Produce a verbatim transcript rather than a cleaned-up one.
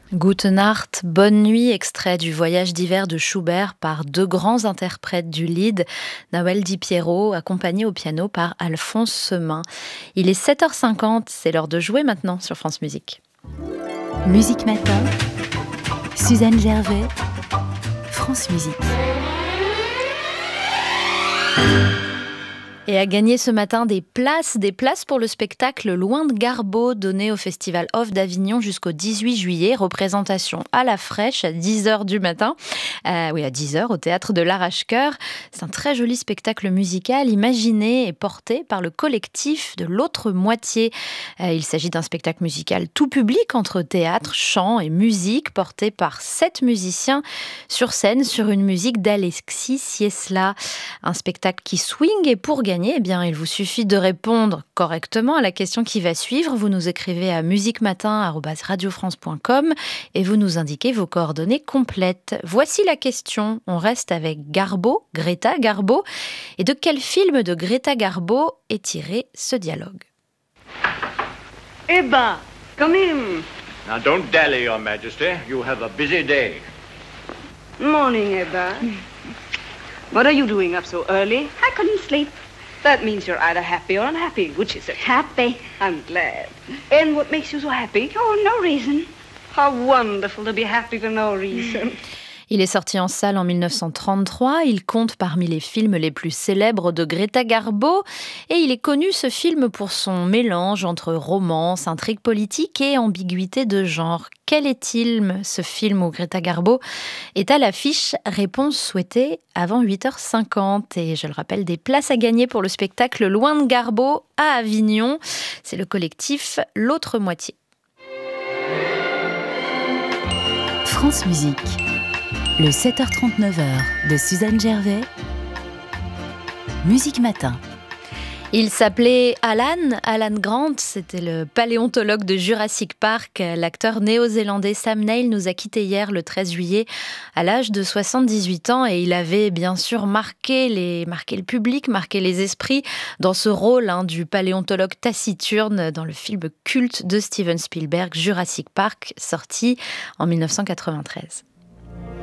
Gute Nacht, bonne nuit, extrait du Voyage d'hiver de Schubert par deux grands interprètes du lied, Nawel Di Piero, accompagné au piano par Alphonse Semain. Il est sept heures cinquante, c'est l'heure de jouer maintenant sur France Musique. Musique Matin, Suzanne Gervais, France Musique. Et à gagner ce matin des places, des places pour le spectacle Loin de Garbeau, donné au Festival Off d'Avignon jusqu'au dix-huit juillet. Représentation à la fraîche à dix heures du matin. Euh, oui, à dix heures au Théâtre de l'Arrache-Cœur. C'est un très joli spectacle musical imaginé et porté par le collectif de l'autre moitié. Euh, il s'agit d'un spectacle musical tout public entre théâtre, chant et musique, porté par sept musiciens sur scène sur une musique d'Alexis Siesla. Un spectacle qui swing, et pour gagner, eh bien, il vous suffit de répondre correctement à la question qui va suivre. Vous nous écrivez à musiquematin arobase radiofrance point com et vous nous indiquez vos coordonnées complètes. Voici la question. On reste avec Garbo, Greta Garbo. Et de quel film de Greta Garbo est tiré ce dialogue? Ebba, come in. Now don't dally, Your Majesty. You have a busy day. Morning, Ebba. What are you doing up so early? I couldn't sleep. That means you're either happy or unhappy. Which is it? Happy. I'm glad. And what makes you so happy? Oh, no reason. How wonderful to be happy for no reason. Il est sorti en salle en dix-neuf cent trente-trois, il compte parmi les films les plus célèbres de Greta Garbo et il est connu ce film pour son mélange entre romance, intrigue politique et ambiguïté de genre. Quel est-il ce film où Greta Garbo est à l'affiche? Réponse souhaitée avant huit heures cinquante et je le rappelle, des places à gagner pour le spectacle Loin de Garbeau à Avignon. C'est le collectif L'autre moitié. France Musique. Le sept heures trente-neuf de Suzanne Gervais, Musique Matin. Il s'appelait Alan, Alan Grant, c'était le paléontologue de Jurassic Park. L'acteur néo-zélandais Sam Neill nous a quittés hier le treize juillet à l'âge de soixante-dix-huit ans et il avait bien sûr marqué, les, marqué le public, marqué les esprits dans ce rôle hein, du paléontologue taciturne dans le film culte de Steven Spielberg, Jurassic Park, sorti en dix-neuf cent quatre-vingt-treize.